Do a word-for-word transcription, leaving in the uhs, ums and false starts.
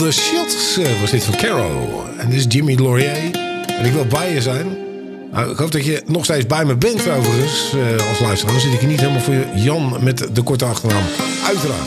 the Shots uh, was dit van Caro. En dit is Jimmy Laurier. En ik wil bij je zijn. Nou, ik hoop dat je nog steeds bij me bent overigens. Uh, als luisteraar. Dan zit ik hier niet helemaal voor je. Jan met de korte achternaam. Uiteraard.